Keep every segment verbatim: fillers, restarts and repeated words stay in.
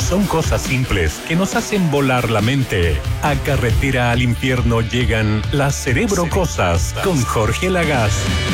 Son cosas simples que nos hacen volar la mente. A Carretera al Infierno llegan las Cerebro Cosas con Jorge Lagaz.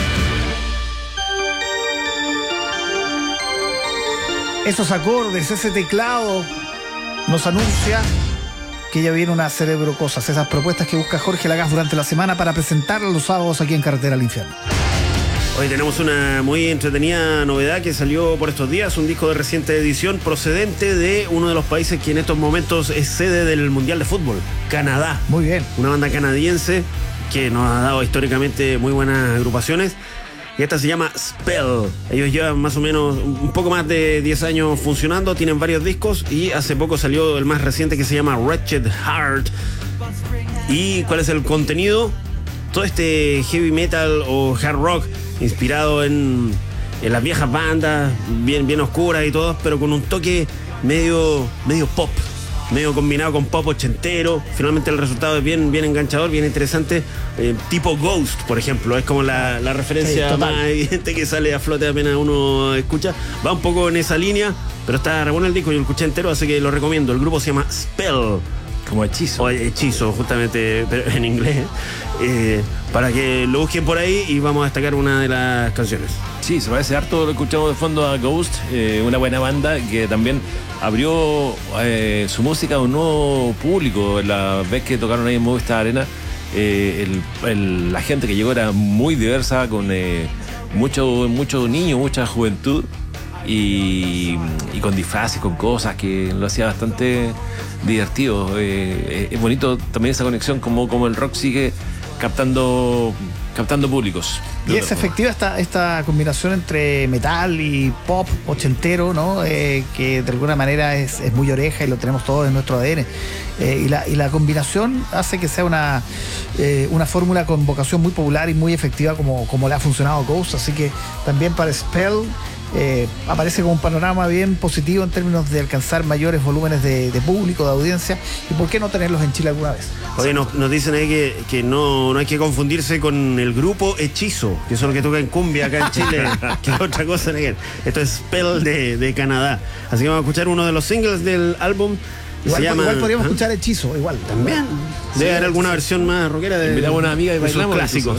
Esos acordes, ese teclado nos anuncia que ya viene una Cerebro Cosas, esas propuestas que busca Jorge Lagaz durante la semana para presentarlas los sábados aquí en Carretera al Infierno. Hoy tenemos una muy entretenida novedad que salió por estos días, un disco de reciente edición procedente de uno de los países que en estos momentos es sede del Mundial de Fútbol, Canadá. Muy bien. Una banda canadiense que nos ha dado históricamente muy buenas agrupaciones. Y esta se llama Spell. Ellos llevan más o menos un poco más de diez años funcionando, tienen varios discos y hace poco salió el más reciente que se llama Wretched Heart. ¿Y cuál es el contenido? Todo este heavy metal o hard rock inspirado en, en las viejas bandas, bien, bien oscuras y todas, pero con un toque medio, medio pop, medio combinado con pop ochentero. Finalmente el resultado es bien, bien enganchador, bien interesante, eh, tipo Ghost, por ejemplo. Es como la, la referencia sí, más evidente que sale a flote apenas uno escucha. Va un poco en esa línea, pero está re bueno el disco, yo lo escuché entero, así que lo recomiendo. El grupo se llama Spell. Como hechizo. O hechizo, justamente, pero en inglés. Eh, para que lo busquen por ahí y vamos a destacar una de las canciones. Sí, se parece harto, lo escuchamos de fondo a Ghost, eh, una buena banda que también abrió eh, su música a un nuevo público. La vez que tocaron ahí en Movistar Arena, eh, el, el, la gente que llegó era muy diversa, con eh, mucho, mucho niño, mucha juventud. Y, y con disfraces, con cosas que lo hacía bastante divertido. Eh, es bonito también esa conexión, como, como el rock sigue captando, captando públicos. Y es efectiva esta, esta combinación entre metal y pop ochentero, ¿no? Eh, que de alguna manera es, es muy oreja y lo tenemos todos en nuestro A D N. Eh, y, la, y la combinación hace que sea una, eh, una fórmula con vocación muy popular y muy efectiva como, como le ha funcionado Ghost. Así que también para Spell Eh, aparece como un panorama bien positivo en términos de alcanzar mayores volúmenes de, de público, de audiencia, y por qué no tenerlos en Chile alguna vez. Oye, nos, nos dicen ahí que, que no, no hay que confundirse con el grupo Hechizo, que son los que tocan en cumbia acá en Chile, que es otra cosa. Esto es Spell de, de Canadá. Así que vamos a escuchar uno de los singles del álbum. Igual, se llama, igual podríamos ¿eh? escuchar Hechizo, igual. También. Debe haber alguna versión más rockera de, Invitamos a una amiga y de sus bailamos clásicos.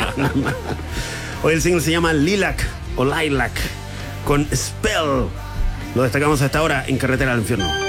Hoy el single se llama Lilac o Lilac con Spell. Lo destacamos a esta hora en Carretera al Infierno.